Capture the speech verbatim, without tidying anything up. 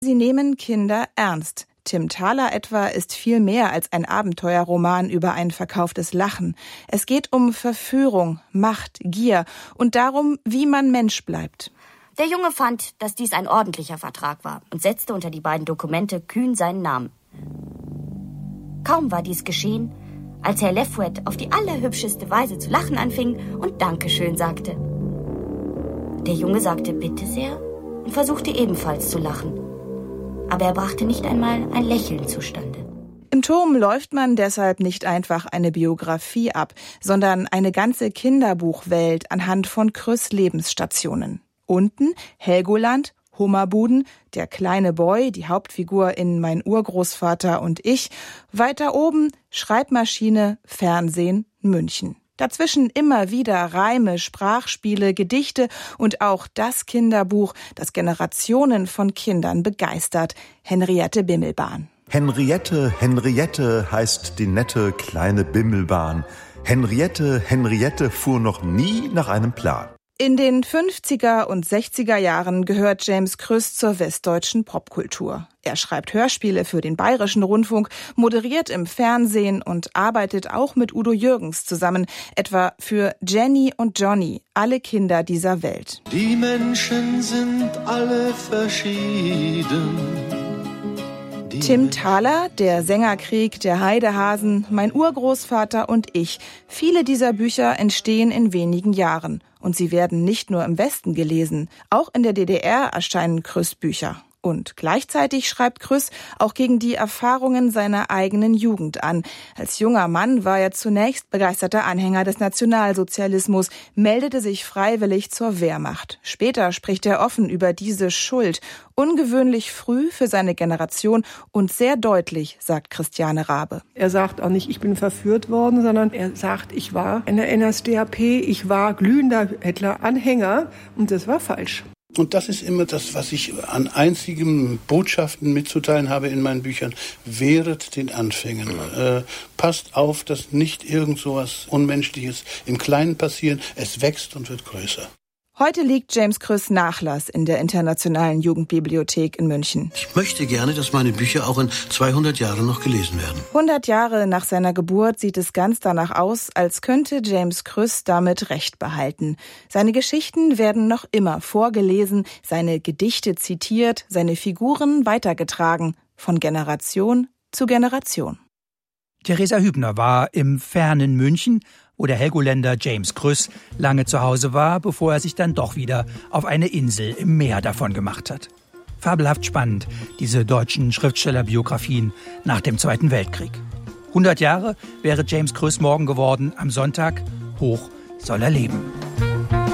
Sie nehmen Kinder ernst. Tim Thaler etwa ist viel mehr als ein Abenteuerroman über ein verkauftes Lachen. Es geht um Verführung, Macht, Gier und darum, wie man Mensch bleibt. Der Junge fand, dass dies ein ordentlicher Vertrag war und setzte unter die beiden Dokumente kühn seinen Namen. Kaum war dies geschehen, als Herr Lefouet auf die allerhübscheste Weise zu lachen anfing und Dankeschön sagte. Der Junge sagte bitte sehr und versuchte ebenfalls zu lachen. Aber er brachte nicht einmal ein Lächeln zustande. Im Turm läuft man deshalb nicht einfach eine Biografie ab, sondern eine ganze Kinderbuchwelt anhand von Krüss' Lebensstationen. Unten Helgoland, Hummerbuden, der kleine Boy, die Hauptfigur in Mein Urgroßvater und ich. Weiter oben Schreibmaschine, Fernsehen, München. Dazwischen immer wieder Reime, Sprachspiele, Gedichte und auch das Kinderbuch, das Generationen von Kindern begeistert, Henriette Bimmelbahn. Henriette, Henriette heißt die nette kleine Bimmelbahn. Henriette, Henriette fuhr noch nie nach einem Plan. In den fünfziger und sechziger Jahren gehört James Krüss zur westdeutschen Popkultur. Er schreibt Hörspiele für den Bayerischen Rundfunk, moderiert im Fernsehen und arbeitet auch mit Udo Jürgens zusammen, etwa für Jenny und Johnny, alle Kinder dieser Welt. Die Menschen sind alle verschieden. Tim Thaler, Der Sängerkrieg, der Heidehasen, Mein Urgroßvater und ich. Viele dieser Bücher entstehen in wenigen Jahren. Und sie werden nicht nur im Westen gelesen. Auch in der D D R erscheinen Krüss-Bücher. Und gleichzeitig schreibt Krüss auch gegen die Erfahrungen seiner eigenen Jugend an. Als junger Mann war er zunächst begeisterter Anhänger des Nationalsozialismus, meldete sich freiwillig zur Wehrmacht. Später spricht er offen über diese Schuld. Ungewöhnlich früh für seine Generation und sehr deutlich, sagt Christiane Rabe. Er sagt auch nicht, ich bin verführt worden, sondern er sagt, ich war in der N S D A P, ich war glühender Hitler-Anhänger und das war falsch. Und das ist immer das, was ich an einzigen Botschaften mitzuteilen habe in meinen Büchern. Wehret den Anfängen. Äh, passt auf, dass nicht irgend so was Unmenschliches im Kleinen passiert. Es wächst und wird größer. Heute liegt James Krüss Nachlass in der Internationalen Jugendbibliothek in München. Ich möchte gerne, dass meine Bücher auch in zweihundert Jahren noch gelesen werden. hundert Jahre nach seiner Geburt sieht es ganz danach aus, als könnte James Krüss damit Recht behalten. Seine Geschichten werden noch immer vorgelesen, seine Gedichte zitiert, seine Figuren weitergetragen, von Generation zu Generation. Theresa Hübner war im fernen München, wo der Helgoländer James Krüss lange zu Hause war, bevor er sich dann doch wieder auf eine Insel im Meer davon gemacht hat. Fabelhaft spannend, diese deutschen Schriftstellerbiografien nach dem Zweiten Weltkrieg. hundert Jahre wäre James Krüss morgen geworden, am Sonntag. Hoch soll er leben.